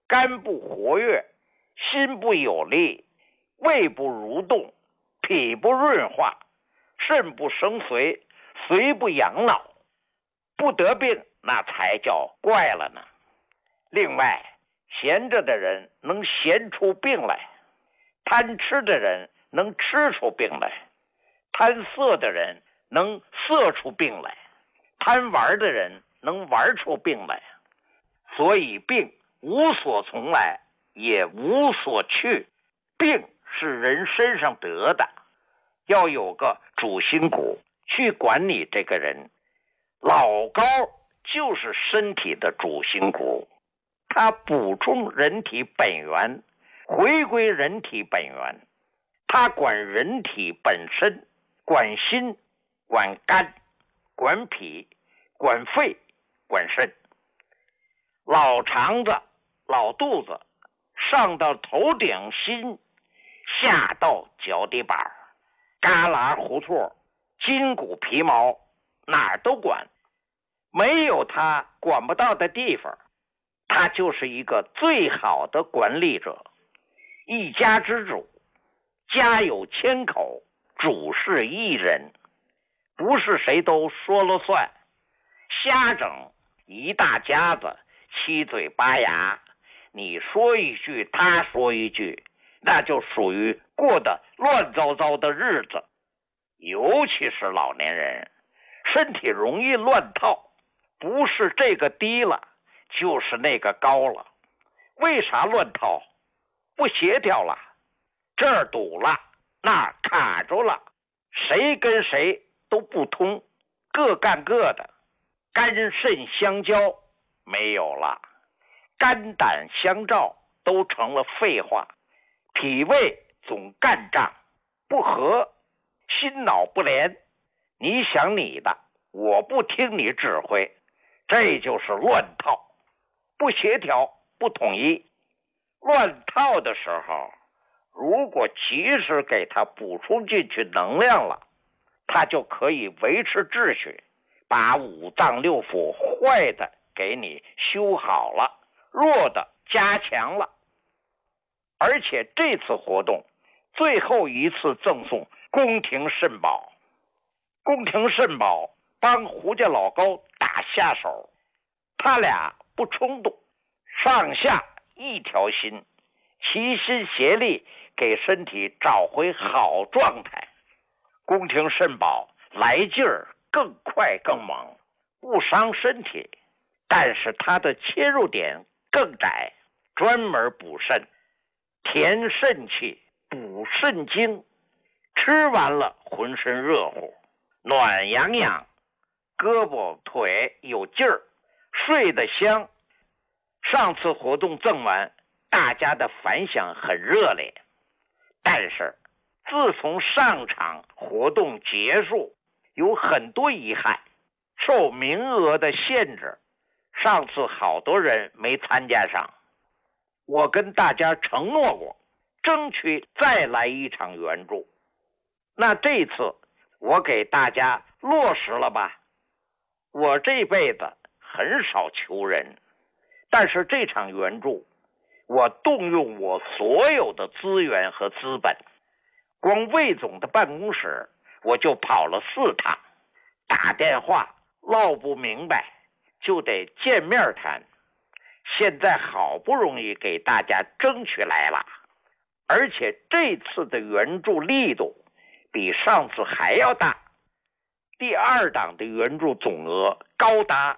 肝不活跃，心不有力，胃不蠕动，脾不润化，肾不生髓，髓不养脑，不得病那才叫怪了呢。另外，闲着的人能闲出病来，贪吃的人能吃出病来，贪色的人能色出病来，贪玩的人能玩出病来。所以病无所从来，也无所去，病是人身上得的，要有个主心骨去管理这个人。老高就是身体的主心骨，它补充人体本源，回归人体本源，它管人体本身，管心，管肝，管脾，管肺，管肾。老肠子，老肚子，上到头顶心，下到脚底板，旮旯胡同，筋骨皮毛，哪儿都管，没有他管不到的地方。他就是一个最好的管理者，一家之主，家有千口，主是一人，不是谁都说了算，瞎整，一大家子七嘴八牙，你说一句他说一句，那就属于过得乱糟糟的日子。尤其是老年人，身体容易乱套，不是这个低了，就是那个高了。为啥乱套？不协调了，这儿堵了，那儿卡住了，谁跟谁都不通，各干各的，肝肾相交没有了，肝胆相照都成了废话，脾胃总干仗，不和，心脑不连，你想你的，我不听你指挥，这就是乱套，不协调，不统一。乱套的时候，如果及时给它补充进去能量了，它就可以维持秩序，把五脏六腑坏的给你修好了，弱的加强了。而且这次活动最后一次赠送宫廷肾宝，宫廷肾宝帮胡家老高打下手，他俩不冲动，上下一条心，齐心协力给身体找回好状态。宫廷肾宝来劲儿更快更猛，不伤身体，但是它的切入点更窄，专门补肾，填肾气，补肾精，吃完了浑身热乎，暖洋洋，胳膊腿有劲儿，睡得香。上次活动赠完，大家的反响很热烈，但是自从上场活动结束，有很多遗憾，受名额的限制，上次好多人没参加上。我跟大家承诺过，争取再来一场援助，那这次我给大家落实了吧。我这辈子很少求人，但是这场援助我动用我所有的资源和资本，光魏总的办公室我就跑了4趟，打电话唠不明白就得见面谈，现在好不容易给大家争取来了，而且这次的援助力度比上次还要大，第2档的援助总额高达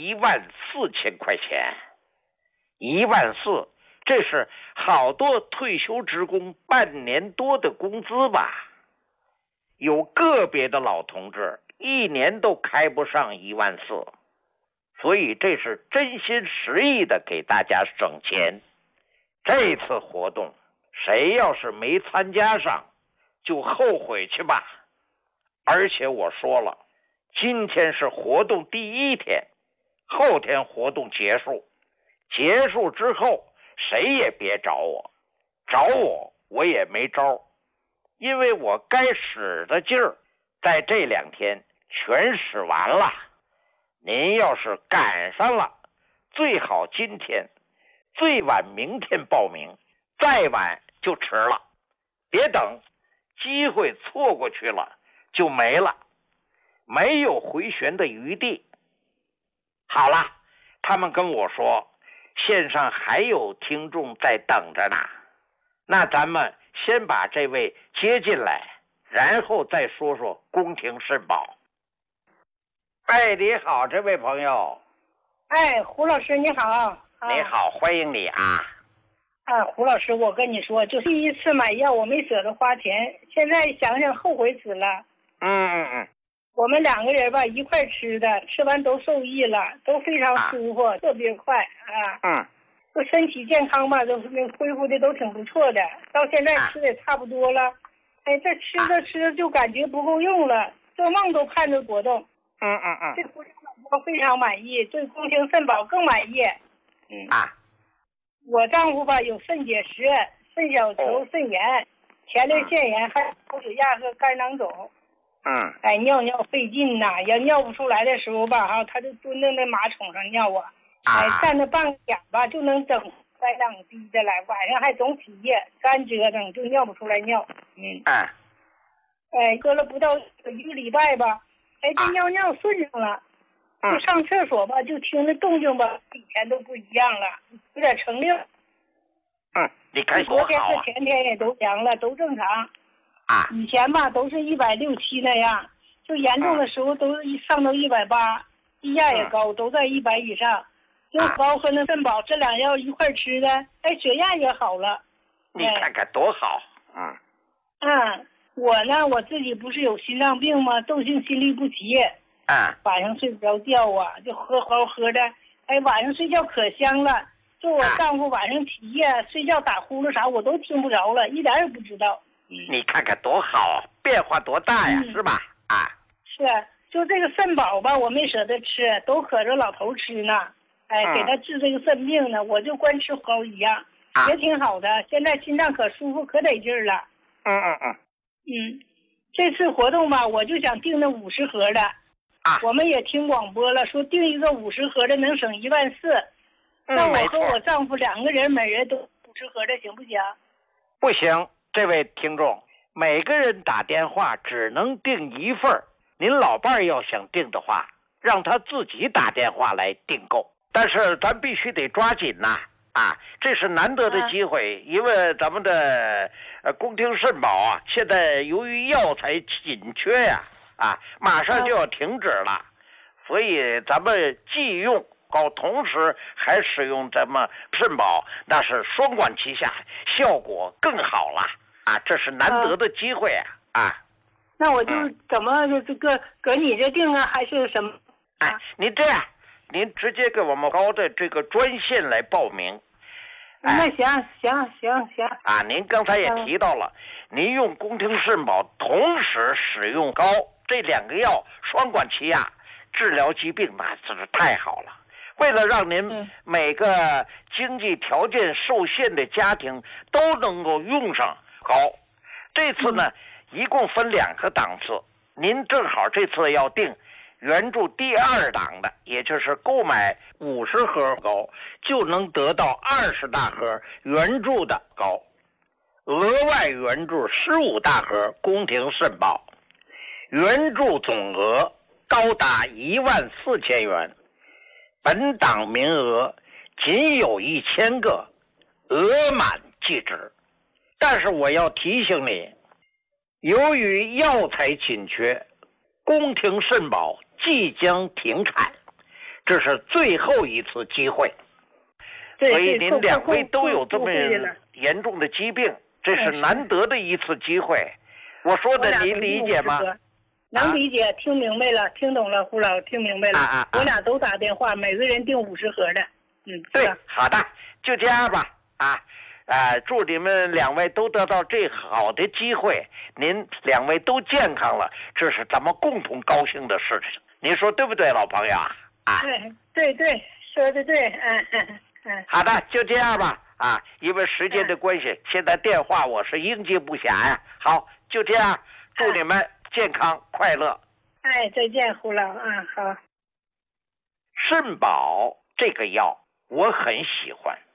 14000块钱，14000，这是好多退休职工半年多的工资吧。有个别的老同志1年都开不上14000，所以这是真心实意的给大家省钱。这次活动谁要是没参加上，就后悔去吧。而且我说了，今天是活动第1天，后天活动结束，结束之后谁也别找我，找我也没招，因为我该使的劲儿在这2天全使完了。您要是赶上了，最好今天最晚明天报名，再晚就迟了。别等，机会错过去了就没了，没有回旋的余地。好了，他们跟我说线上还有听众在等着呢，那咱们先把这位接进来，然后再说说宫廷肾宝。哎，你好，这位朋友。 哎，胡老师你好。 你好，欢迎你啊。 胡老师，我跟你说，就第一次买药我没舍得花钱，现在想想后悔死了。我们2个人吧一块吃的，吃完都受益了，都非常舒服，特别快啊。就身体健康吧，都恢复的都挺不错的，到现在吃的也差不多了。哎，这吃着就感觉不够用了，做梦都盼着果冻。对胡椒我非常满意，对宫廷肾宝更满意。我丈夫吧有肾结石、肾小球、肾炎、前列腺炎，还有高血压和肝囊肿。哎，尿尿费劲呐，要尿不出来的时候吧，他就蹲在那马桶上尿啊。哎，站着半个点吧就能整3两滴的来，晚上还总起夜，干折腾就尿不出来尿。哎，搁了不到1个礼拜吧，哎，这尿尿顺上了。就上厕所吧，就听着动静吧，以前都不一样了，有点成溜。 你看多好啊！昨天和前天也都量了，都正常。以前吧都是160、170那样，就严重的时候都上到180，低压也高，都在100以上。用高和那肾宝这2药一块吃的，哎，血压也好了。 你看看多好。 我呢，我自己不是有心脏病吗？窦性心律不齐。晚上睡不着觉啊，就喝的，哎，晚上睡觉可香了。就我丈夫晚上起夜睡觉打呼噜啥，我都听不着了，一点也不知道。 你看看多好，变化多大呀，是吧？ 是，就这个肾宝吧，我没舍得吃，都可着老头吃呢。哎，给他治这个肾病呢，我就光吃膏一样，也挺好的。现在心脏可舒服，可得劲儿了。这次活动吧，我就想订那50盒的。我们也听广播了，说订一个50盒的能省14000。那我和我丈夫2个人，每人都50盒的，行不行？ 不行，这位听众，每个人打电话只能订1份。您老伴儿要想订的话，让他自己打电话来订购。但是咱必须得抓紧呐！这是难得的机会，因为咱们的宫廷肾宝啊，现在由于药材紧缺呀。马上就要停止了，所以咱们既用膏，同时还使用咱们肾宝，那是双管齐下，效果更好了这是难得的机会那我就怎么这个搁你这订啊，还是什么？ 您这样，您直接给我们膏的这个专线来报名。 那行。 您刚才也提到了，您用宫廷肾宝同时使用膏。这2个药双管齐下，治疗疾病那真是太好了。为了让您每个经济条件受限的家庭都能够用上膏，这次呢一共分2个档次。您正好这次要订原著第2档的，也就是购买50盒膏就能得到20大盒原著的膏，额外原著15大盒宫廷肾宝。原著总额高达14000元，本档名额仅有1000个，额满即止。但是我要提醒你，由于药材紧缺，宫廷肾宝即将停产，这是最后一次机会。所以您2位都有这么严重的疾病，这是难得的一次机会。我说的您理解吗？ 能理解，听明白了，听懂了，胡老听明白了。我俩都打电话，每个人订50盒的。 对，好的，就这样吧。祝你们2位都得到最好的机会，您2位都健康了，这是咱们共同高兴的事情。您说对不对，老朋友？ 对，说的对。 好的，就这样吧。因为时间的关系，现在电话我是应接不暇呀。好，就这样，祝你们健康快乐。 再见，胡老。好。 肾宝这个药我很喜欢。